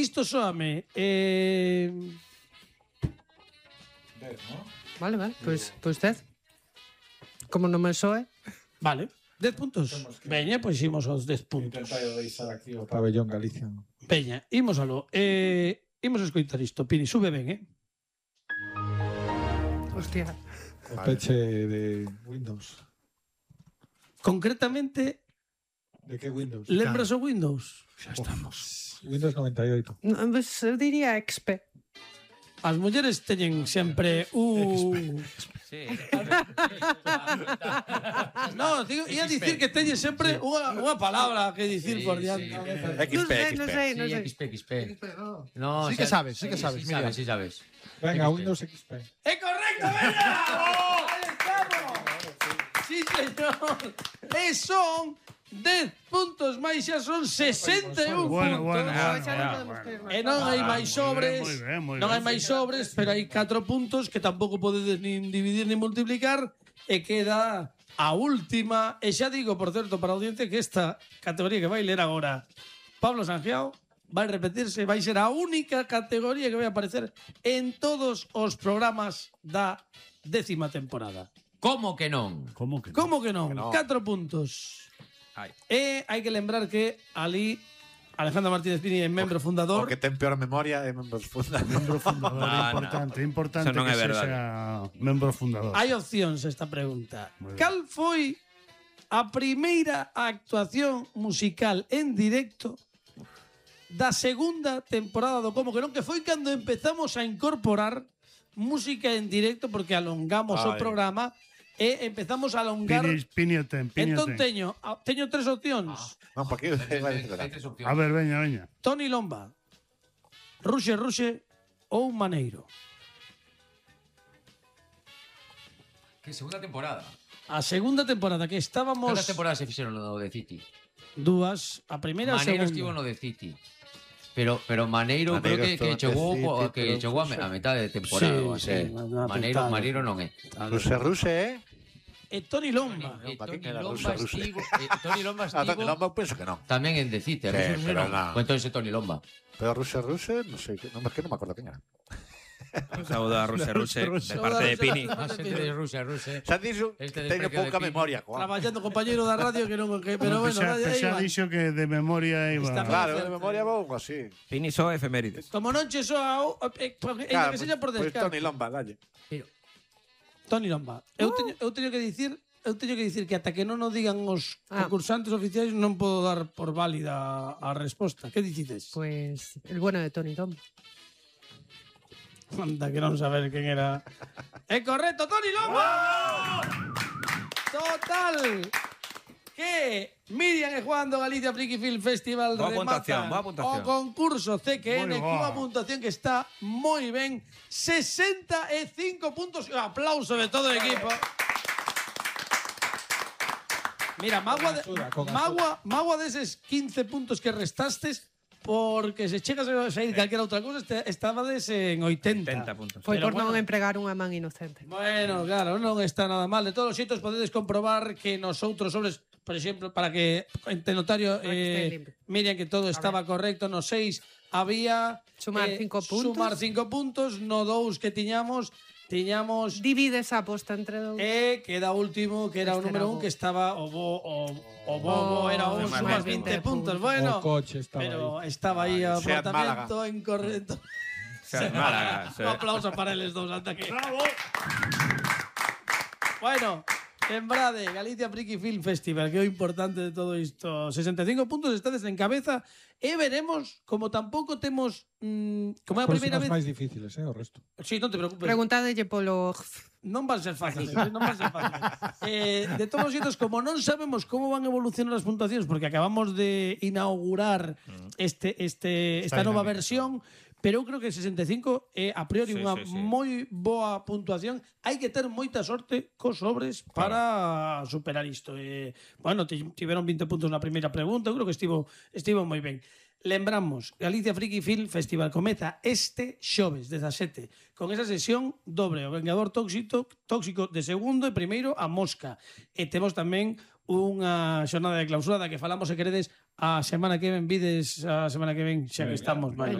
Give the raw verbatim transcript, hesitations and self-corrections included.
isto soame... Eh... Vale, vale, pois pues, pues dez. Como non me soe. Vale, dez puntos. Veña, pois imos aos dez puntos. Intentai deixar aquí o pabellón Galicia. Veña, imos aló. Eh, imos a escoitar isto. Pini, sube ben, eh? Hostia. O peche de Windows. Concretamente, de que Windows? lembras o Windows? Xa estamos. Windows noventa y ocho. No, pues, eu diría X P. As mulleres teñen sempre un... Sí. No, digo, ia dicir que teñen sempre unha, unha palabra que dicir Sí, por diante. sí. Non sei, non sei, non Sí, sei. X P, X P. No, Sí o que sea, sabes, sí que sabes, Sí Miriam. sabes, sí sabes. Venga, X P. Windows X P. ¡É correcto, veña! ¡Ahí estamos! Sí, señor. E son dez puntos máis, xa son sesenta e un Bueno, puntos. bueno, Ah, bueno, xa non ya, podemos bueno. creer máis. E non hai Ah, máis moi sobres, ben, moi ben, moi non ben. hai máis sobres, pero hai catro puntos que tampouco podedes nin dividir nin multiplicar e queda a última. E xa digo, por certo, para a audiencia que esta categoría que vai ler agora Pablo Sangiao vai repetirse, vai ser a única categoría que vai aparecer en todos os programas da décima temporada. Como que non? Como que? Como que non? Que non. Catro puntos. Ai. E hai que lembrar que ali Alejandro Martínez Pini é membro O fundador. que ten peor memoria é membros fundadores. Membro fundador, No, importante, importante Eso non que é verdade. sexa membro fundador. Hai opcións a esta pregunta. Moi ben. Cal foi a primeira actuación musical en directo da segunda temporada do Como que non, que foi cando empezamos a incorporar música en directo porque alongamos o Ai. programa e empezamos a alongar. Pini, Pini o ten, Pini o Entón ten. teño, a- teño tres opcións. Non, porque vai Hai tres opcións. A ver, veña, veña. Tony Lomba, Ruxe Ruxe ou Maneiro. Que segunda temporada. A segunda temporada que estábamos Cantas temporadas se fixeron no de City? dúas, a primeira e a Maneiro segunda. estivo no de City. Pero pero Maneiro, Maneiro creo que, estuvo que no chegou de co- City, que pero chegou a, non me- sei. a metade de temporada, Sí, ou sí, así. unha Maneiro, putada. Maneiro non é. Ruse Ruse, eh? E Tony Lomba. E ¿para Tony qué era Lomba ruso, ruso? estivo, e Tony Lomba Ah, estivo Lomba, eu penso que non. tamén en de City, Sí, Ruxe, Ruxe pero non. no. Pues entonces é Tony Lomba. Pero Ruse Ruse, non sei, que- non, es que non me acordo quen era. Saúda a Ruxe Ruxe de parte de Pini. A xente de Ruxe, Ruxe. Xa dixo, Este de teño Precio de pouca Pini. memoria, coa. Traballando compañeiro da radio que non que, pero Bueno, bueno, xa, radio, aí xa va. dixo que de memoria iba. Está Claro, certo. de memoria vou así. Pini só efemérides. Como non che soa, o- eh, eh, Claro, que seña por pois descarte. Tony Lomba, dalle. Pero Tony Lomba. Eu teño, eu teño que dicir, eu teño que dicir que ata que non o digan os Ah. concursantes oficiais non podo dar por válida a resposta. Que dicides? Pues el bueno de Tony Tom. Anda que non saber quen era. É correcto, Tony Lomba. Total. Que Miriam e Juan do Galicia Friki Film Festival Boa rematan puntuación, boa puntuación. o concurso C Q N Moi boa. cunha puntuación que está moi ben, sesenta e cinco puntos. Aplauso de todo o equipo. Mira, magua, de, axuda, con magua, magua deses quince puntos que restastes, porque se chegas a sair calquera outra cousa, este- estabades en oitenta. oitenta puntos. Foi Pero por non bueno. empregar unha man inocente. Bueno, claro, non está nada mal. De todos os xeitos podedes comprobar que nos outros sobres, por exemplo, para que ente notario Para que este eh, limpio. miren que todo estaba correcto, no seis había Sumar cinco puntos. Sumar cinco puntos, no dous que tiñamos, tiñamos Divide esa aposta entre dous. e queda último, que era o Este número era un, bo. que estaba o bo, o, o bobo, Oh, era un, sumar sumas veinte vinte puntos. puntos. Bueno, O coche estaba pero aí. estaba aí o Seat apartamento incorrecto. Seat Málaga, sí. Un aplauso para eles dous ata que... Bueno, lembrade, Galicia Friki Film Festival, que é o importante de todo isto. sesenta e cinco puntos, estades en cabeza e veremos, como tampouco temos... Mmm, como é a primeira vez... máis difíciles, eh, o resto. Sí, non te preocupes. Preguntádelle polo... Non van ser fáciles, eh, non van ser fáciles. Eh, de todos os xeitos, como non sabemos como van a evolucionar as puntuacións, porque acabamos de inaugurar este, este, esta Está nova dinámico. versión, pero eu creo que sesenta e cinco é a priori Sí, unha sí, sí. moi boa puntuación. Hai que ter moita sorte cos sobres para superar isto. Eh, bueno, ti- tiveron vinte puntos na primeira pregunta, eu creo que estivo, estivo moi ben. Lembramos, Galicia Friki Film Festival comeza este xoves dezasete con esa sesión dobre, o Vengador Tóxico, tóxico de segundo e primeiro a Mosca. E temos tamén unha xornada de clausura da que falamos, se queredes, a semana que ven, vides a semana que ven, xa que estamos, vale.